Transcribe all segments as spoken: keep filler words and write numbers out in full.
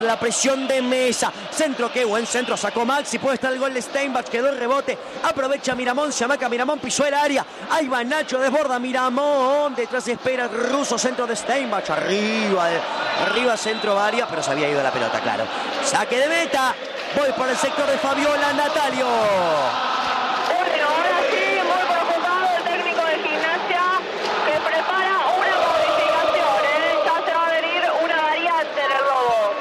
La presión de Mesa, centro, qué buen centro, sacó Maxi, puede estar el gol de Steinbach, quedó el rebote, aprovecha Miramón, se amaca Miramón, pisó el área, ahí va Nacho, desborda Miramón, detrás espera el ruso, centro de Steinbach, arriba, arriba centro área, pero se había ido la pelota, claro. Saque de meta, voy por el sector de Fabiola, Natalio. Bueno, ahora sí, muy preocupado el técnico de Gimnasia, que prepara una modificación, ¿eh? Ya se va a venir una variante en el robo.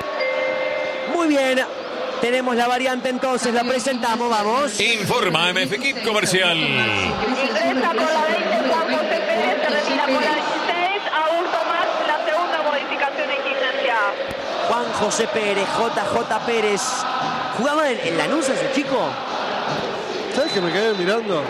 Muy bien, tenemos la variante entonces, la presentamos, vamos. Informa M F Equip Comercial. Ingresa con la veinte Juan José Pérez, se retira con la dieciséis, Augusto Max, la segunda modificación en Gimnasia. Juan José Pérez, J J Pérez. ¿Jugaba en, en Lanús ese chico? ¿Sabes que me quedé mirando?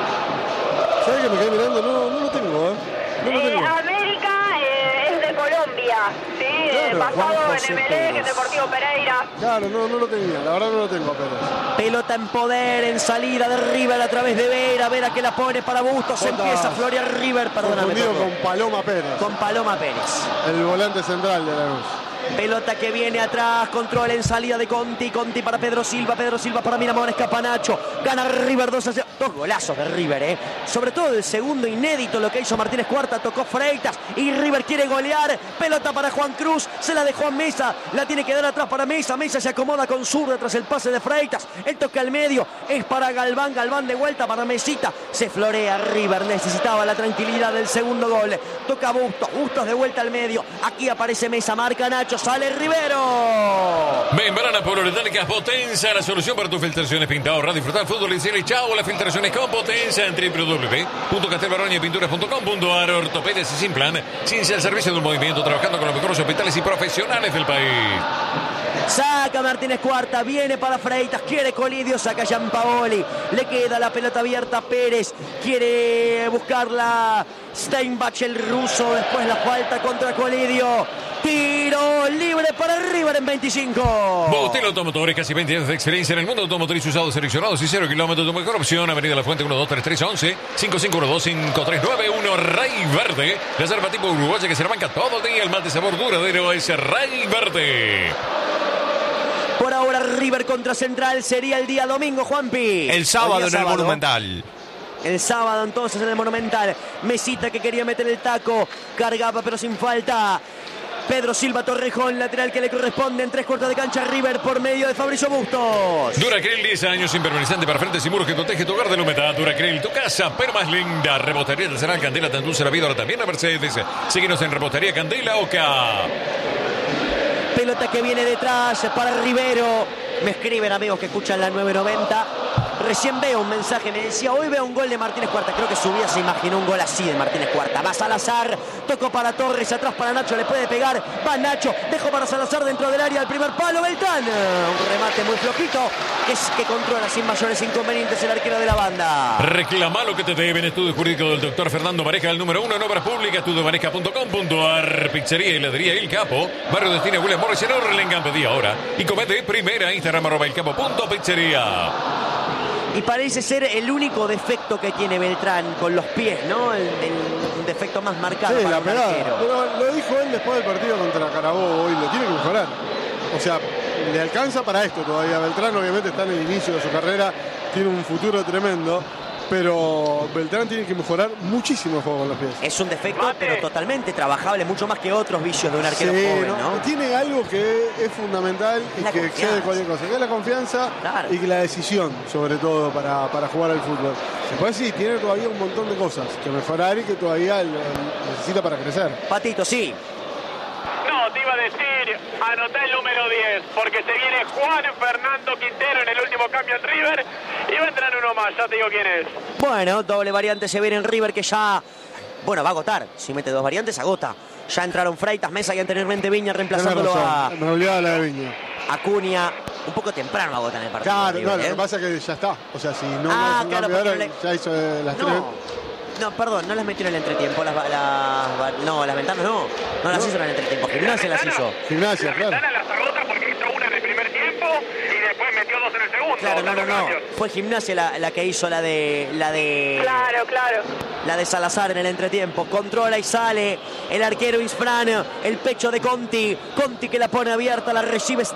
¿Sabes que me quedé mirando? No, no lo tengo, ¿eh? No lo Eh, tengo. América eh, es de Colombia, sí, eh, Claro, basado Juan en José Emelec, Pérez. en Deportivo Pereira. Claro, no, no lo tenía. La verdad no lo tengo, pero... Pelota en poder, en salida de River a través de Vera. Vera que la pone para Bustos. Jota, Empieza a florear River, perdóname. Confundido Toto. con Paloma Pérez, Con Paloma Pérez. el volante central de Lanús. Pelota que viene atrás, control en salida de Conti, Conti para Pedro Silva, Pedro Silva para Miramón, escapa Nacho, gana River dos a cero, dos golazos de River, eh. Sobre todo el segundo inédito, lo que hizo Martínez Cuarta, tocó Freitas y River quiere golear, pelota para Juan Cruz, se la dejó a Mesa, la tiene que dar atrás para Mesa, Mesa se acomoda con zurda tras el pase de Freitas, el toque al medio, es para Galván, Galván de vuelta para Mesita, se florea River, necesitaba la tranquilidad del segundo gol, toca Bustos, Bustos de vuelta al medio, aquí aparece Mesa, marca Nacho, sale Rivero. Membrana poliuretánica Potenza, la solución para tus filtraciones, pinta, ahorra, disfrutar fútbol y cine. Chao, las filtraciones con Potenza en w w w punto castelbaronia pinturas punto com punto a r. Ortopedias y sin plan, sin ser servicio del movimiento, trabajando con los mejores hospitales y profesionales del país. Saca Martínez Cuarta, viene para Freitas, quiere Colidio, saca Gianpaoli, le queda la pelota abierta a Pérez, quiere buscarla Steinbach, el ruso, después la falta contra Colidio, tiro libre para River en veinticinco. Botelo Automotores, casi veinte años de experiencia en el mundo automotriz, usados, seleccionados y cero kilómetros. Tu mejor opción, Avenida La Fuente uno dos tres tres once, cinco cinco uno dos cinco tres nueve uno. Rey Verde, la cerveza tipo uruguaya que se la banca todo el día, el mal de sabor duradero es Rey Verde. Por ahora River contra Central sería el día domingo, Juanpi. El sábado día en el sábado. Monumental. El sábado entonces en el Monumental. Mesita que quería meter el taco, cargaba pero sin falta. Pedro Silva Torrejón, lateral que le corresponde en tres cuartos de cancha River por medio de Fabricio Bustos. Duracril, diez años, impermeabilizante para frentes y muros que protege tu hogar de la humedad. Duracril, tu casa, pero más linda. Rebostería Artesanal Candela, tan dulce la vida, ahora también a Mercedes. Síguenos en Rebostería Candela Oca. Pelota que viene detrás para Rivero. Me escriben amigos que escuchan la nueve noventa. Recién veo un mensaje, me decía, hoy veo un gol de Martínez Cuarta. Creo que su vida se imaginó un gol así de Martínez Cuarta. Va Salazar, tocó para Torres, atrás para Nacho, le puede pegar. Va Nacho, dejó para Salazar dentro del área, el primer palo, Beltrán. Un remate muy flojito, que es que controla sin mayores inconvenientes el arquero de la banda. Reclama lo que te deben. Estudio jurídico del doctor Fernando Mareja, el número uno en obras públicas, estudio mareja punto com punto a r. Pizzería y heladería El Capo, barrio Destino William Morris en Orlengan, pedí ahora. Y comete primera, Instagram arroba el capo punto pizzería. Y parece ser el único defecto que tiene Beltrán con los pies, ¿no? El, el- un defecto más marcado Sí, para la un pegada. arquero. Pero lo dijo él después del partido contra Carabobo hoy, lo tiene que mejorar. O sea, le alcanza para esto todavía. Beltrán obviamente está en el inicio de su carrera, tiene un futuro tremendo, pero Beltrán tiene que mejorar muchísimo el juego con los pies. Es un defecto, pero totalmente trabajable, mucho más que otros vicios de un arquero Sí, joven, ¿no? ¿no? Tiene algo que es fundamental y La que confianza. excede cualquier cosa, que es la confianza Claro. y que la decisión, sobre todo, para, para jugar al fútbol. Después sí, tiene todavía un montón de cosas que mejorar y que todavía lo necesita para crecer. Patito, sí. No, te iba a decir, anotá el número diez, porque se viene Juan Fernando Quintero en el último cambio en River, y va a entrar uno más, ya te digo quién es. Bueno, doble variante se viene en River que ya, bueno, va a agotar. Si mete dos variantes, agota. Ya entraron Freitas, Mesa y anteriormente Viña reemplazándolo Tenés a razón, me olvidaba la de Viña. Acuña. Un poco temprano agotan el partido. Claro, River, no, lo ¿eh? que pasa es que ya está. O sea, si no, Ah, no es un claro, cambio porque ahora, no le- ya hizo eh, las tres. No, no, perdón, no las metió en el entretiempo. Las, las, las- no, las ventanas no. No las hizo en el entretiempo. Gimnasia las hizo. Gimnasia, La claro. ventana las agota porque hizo una en el primer tiempo y después metió dos en el segundo. puntos. Claro, no, no, no. cambios. Fue Gimnasia la, la que hizo la de la de Claro, claro. la de Salazar en el entretiempo. Controla y sale el arquero Isfran. El pecho de Conti. Conti que la pone abierta, la recibe